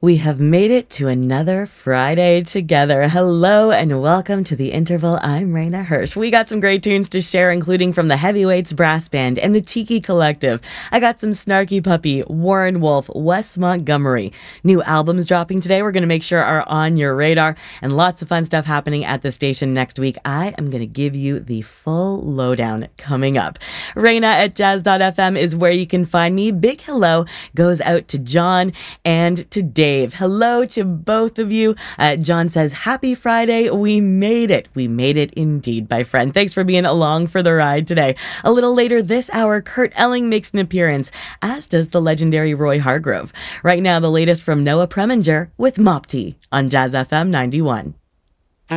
We have made it to another Friday together. Hello and welcome to The Interval. I'm Raina Hirsch. We got some great tunes to share, including from the Heavyweights Brass Band and the Tiki Collective. I got some Snarky Puppy, Warren Wolf, Wes Montgomery. New albums dropping today we're going to make sure are on your radar, and lots of fun stuff happening at the station next week. I am going to give you the full lowdown coming up. Raina at jazz.fm is where you can find me. Big hello goes out to John and to Dave. Hello to both of you. John says, happy Friday. We made it. We made it indeed, my friend. Thanks for being along for the ride today. A little later this hour, Kurt Elling makes an appearance, as does the legendary Roy Hargrove. Right now, the latest from Noah Preminger with Mopti on Jazz FM 91.